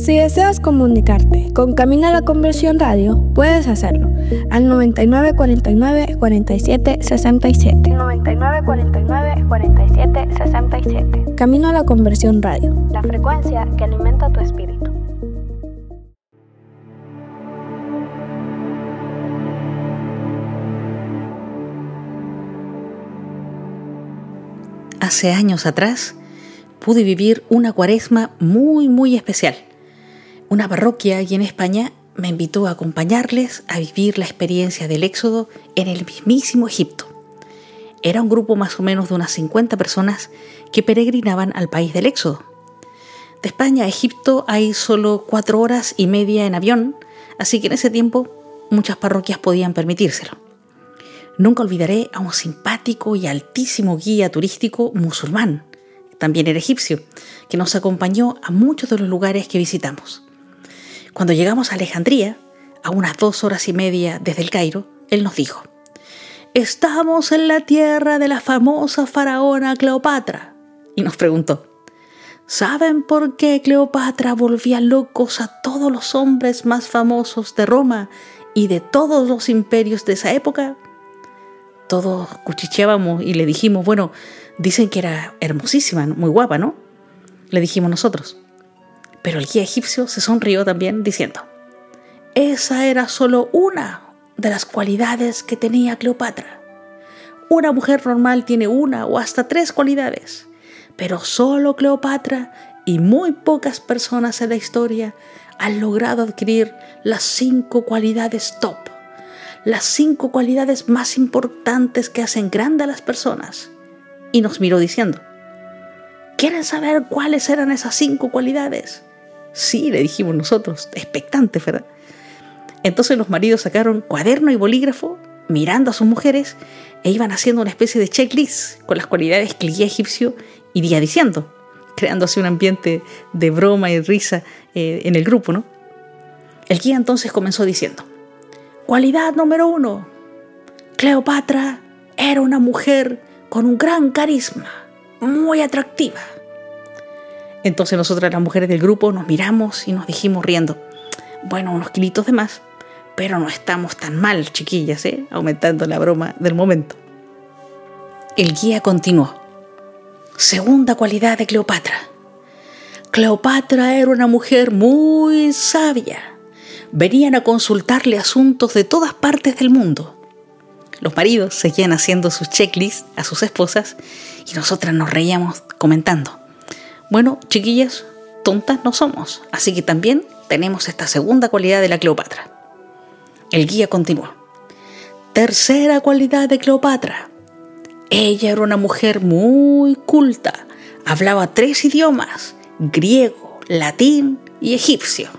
Si deseas comunicarte con Camino a la Conversión Radio, puedes hacerlo al 99 49 47 67. 99 49 47 67. Camino a la Conversión Radio, la frecuencia que alimenta tu espíritu. Hace años atrás pude vivir una cuaresma muy especial. Una parroquia aquí en España me invitó a acompañarles a vivir la experiencia del Éxodo en el mismísimo Egipto. Era un grupo más o menos de unas 50 personas que peregrinaban al país del Éxodo. De España a Egipto hay solo 4 horas y media en avión, así que en ese tiempo muchas parroquias podían permitírselo. Nunca olvidaré a un simpático y altísimo guía turístico musulmán, también era egipcio, que nos acompañó a muchos de los lugares que visitamos. Cuando llegamos a Alejandría, a unas 2 horas y media desde el Cairo, él nos dijo: «Estamos en la tierra de la famosa faraona Cleopatra». Y nos preguntó: ¿saben por qué Cleopatra volvía locos a todos los hombres más famosos de Roma y de todos los imperios de esa época? Todos cuchicheábamos y le dijimos: bueno, dicen que era hermosísima, muy guapa, ¿no? Le dijimos nosotros. Pero el guía egipcio se sonrió también diciendo: esa era solo una de las cualidades que tenía Cleopatra. Una mujer normal tiene 1 o hasta 3 cualidades, pero solo Cleopatra y muy pocas personas en la historia han logrado adquirir las 5 cualidades top, las 5 cualidades más importantes que hacen grande a las personas. Y nos miró diciendo: ¿quieren saber cuáles eran esas 5 cualidades? Sí, le dijimos nosotros, expectantes, ¿verdad? Entonces los maridos sacaron cuaderno y bolígrafo, mirando a sus mujeres, e iban haciendo una especie de checklist con las cualidades que el guía egipcio iría diciendo, creando así un ambiente de broma y risa en el grupo, ¿no? El guía entonces comenzó diciendo: cualidad número 1. Cleopatra era una mujer con un gran carisma, muy atractiva. Entonces nosotras las mujeres del grupo nos miramos y nos dijimos riendo: bueno, unos kilitos de más, pero no estamos tan mal, chiquillas, aumentando la broma del momento. El guía continuó: segunda cualidad de Cleopatra. Cleopatra era una mujer muy sabia. Venían a consultarle asuntos de todas partes del mundo. Los maridos seguían haciendo sus checklists a sus esposas y nosotras nos reíamos comentando: bueno, chiquillas, tontas no somos, así que también tenemos esta segunda cualidad de la Cleopatra. El guía continuó: tercera cualidad de Cleopatra. Ella era una mujer muy culta, hablaba 3 idiomas, griego, latín y egipcio.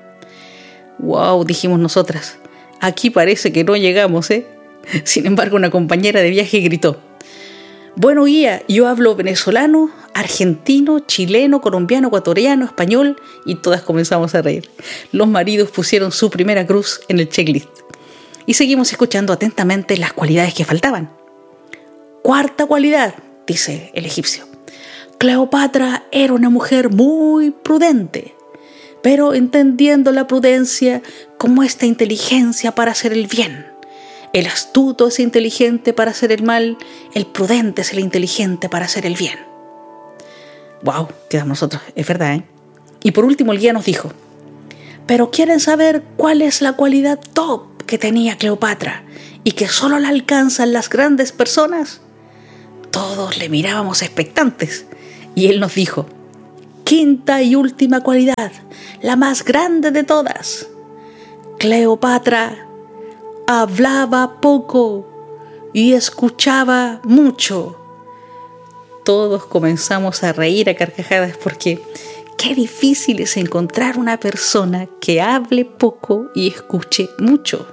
¡Wow!, dijimos nosotras, aquí parece que no llegamos, Sin embargo, una compañera de viaje gritó: bueno, guía, yo hablo venezolano, argentino, chileno, colombiano, ecuatoriano, español. Y todas comenzamos a reír. Los maridos pusieron su primera cruz en el checklist. Y seguimos escuchando atentamente las cualidades que faltaban. Cuarta cualidad, dice el egipcio. Cleopatra era una mujer muy prudente, pero entendiendo la prudencia como esta inteligencia para hacer el bien. El astuto es inteligente para hacer el mal, el prudente es el inteligente para hacer el bien. ¡Wow!, quedamos nosotros, es verdad, Y por último el guía nos dijo: ¿pero quieren saber cuál es la cualidad top que tenía Cleopatra y que solo la alcanzan las grandes personas? Todos le mirábamos expectantes y él nos dijo: quinta y última cualidad, la más grande de todas. Cleopatra hablaba poco y escuchaba mucho. Todos comenzamos a reír a carcajadas porque qué difícil es encontrar una persona que hable poco y escuche mucho.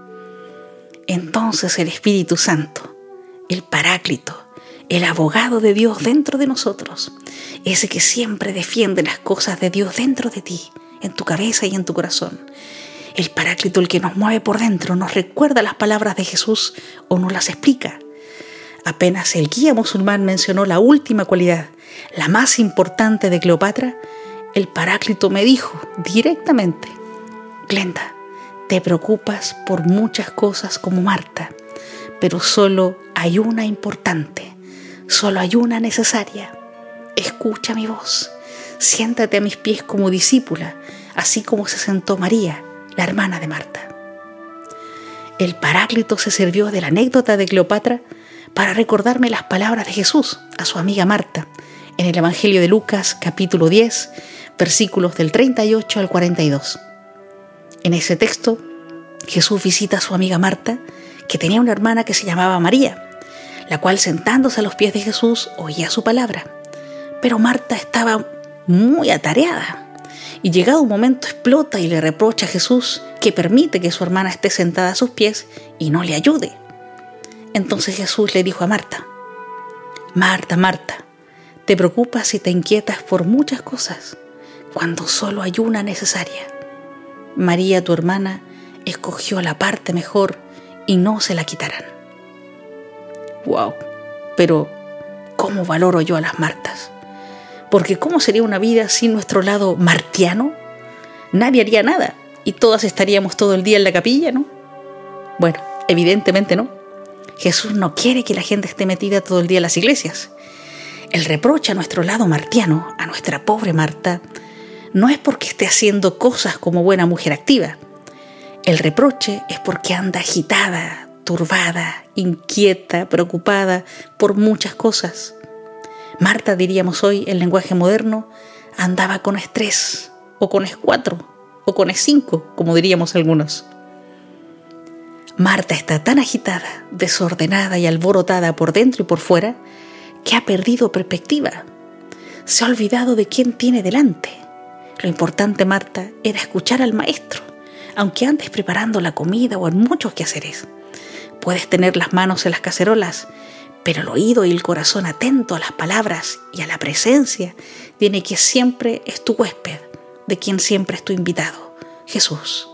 Entonces el Espíritu Santo, el Paráclito, el abogado de Dios dentro de nosotros, ese que siempre defiende las cosas de Dios dentro de ti, en tu cabeza y en tu corazón, el Paráclito, el que nos mueve por dentro, nos recuerda las palabras de Jesús o nos las explica. Apenas el guía musulmán mencionó la última cualidad, la más importante de Cleopatra, el Paráclito me dijo directamente: Glenda, te preocupas por muchas cosas como Marta, pero solo hay una importante, solo hay una necesaria. Escucha mi voz, siéntate a mis pies como discípula, así como se sentó María, la hermana de Marta. El Paráclito se sirvió de la anécdota de Cleopatra para recordarme las palabras de Jesús a su amiga Marta en el Evangelio de Lucas, capítulo 10, versículos del 38 al 42. En ese texto, Jesús visita a su amiga Marta, que tenía una hermana que se llamaba María, la cual, sentándose a los pies de Jesús, oía su palabra. Pero Marta estaba muy atareada y, llegado un momento, explota y le reprocha a Jesús que permite que su hermana esté sentada a sus pies y no le ayude. Entonces Jesús le dijo a Marta: Marta, Marta, te preocupas y te inquietas por muchas cosas, cuando solo hay una necesaria. María, tu hermana, escogió la parte mejor y no se la quitarán. ¡Wow! Pero ¿cómo valoro yo a las Martas? Porque ¿cómo sería una vida sin nuestro lado martiano? Nadie haría nada y todas estaríamos todo el día en la capilla, ¿no? Bueno, evidentemente no. Jesús no quiere que la gente esté metida todo el día en las iglesias. El reproche a nuestro lado martiano, a nuestra pobre Marta, no es porque esté haciendo cosas como buena mujer activa. El reproche es porque anda agitada, turbada, inquieta, preocupada por muchas cosas. Marta, diríamos hoy en lenguaje moderno, andaba con estrés, o con E4, o con E5, como diríamos algunos. Marta está tan agitada, desordenada y alborotada por dentro y por fuera, que ha perdido perspectiva. Se ha olvidado de quién tiene delante. Lo importante, Marta, era escuchar al maestro, aunque andes preparando la comida o en muchos quehaceres. Puedes tener las manos en las cacerolas, pero el oído y el corazón atento a las palabras y a la presencia tiene que siempre es tu huésped, de quien siempre es tu invitado, Jesús.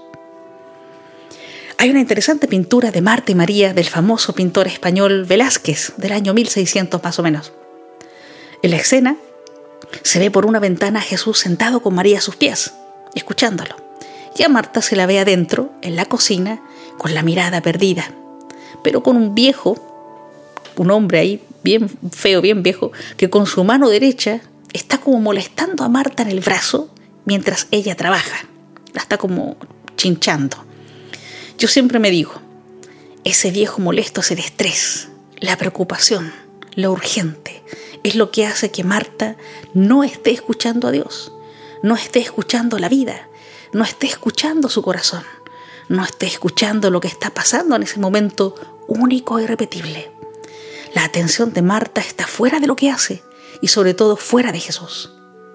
Hay una interesante pintura de Marta y María del famoso pintor español Velázquez, del año 1600 más o menos. En la escena se ve por una ventana a Jesús sentado con María a sus pies, escuchándolo. Y a Marta se la ve adentro, en la cocina, con la mirada perdida, pero con un viejo, un hombre ahí, bien feo, bien viejo, que con su mano derecha está como molestando a Marta en el brazo mientras ella trabaja. La está como chinchando. Yo siempre me digo, ese viejo molesto es el estrés, la preocupación, lo urgente. Es lo que hace que Marta no esté escuchando a Dios, no esté escuchando la vida, no esté escuchando su corazón, no esté escuchando lo que está pasando en ese momento único e irrepetible. La atención de Marta está fuera de lo que hace y sobre todo fuera de Jesús.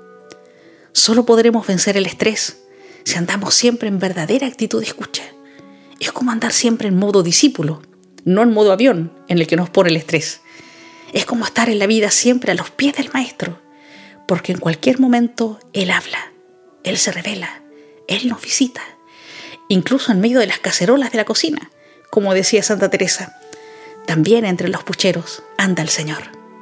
Solo podremos vencer el estrés si andamos siempre en verdadera actitud de escucha. Es como andar siempre en modo discípulo, no en modo avión en el que nos pone el estrés. Es como estar en la vida siempre a los pies del Maestro, porque en cualquier momento Él habla, Él se revela, Él nos visita, incluso en medio de las cacerolas de la cocina, como decía Santa Teresa. También entre los pucheros anda el Señor.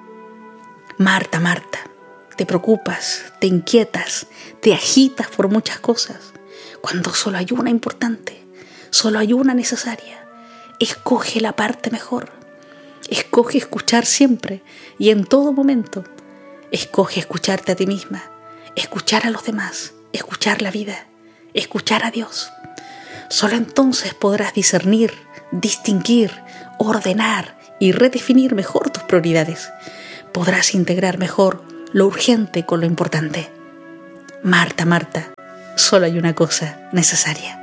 Marta, Marta, te preocupas, te inquietas, te agitas por muchas cosas, cuando solo hay una importante, solo hay una necesaria. Escoge la parte mejor. Escoge escuchar siempre y en todo momento. Escoge escucharte a ti misma, escuchar a los demás, escuchar la vida, escuchar a Dios. Solo entonces podrás discernir, distinguir, ordenar y redefinir mejor tus prioridades. Podrás integrar mejor lo urgente con lo importante. Marta, Marta, solo hay una cosa necesaria.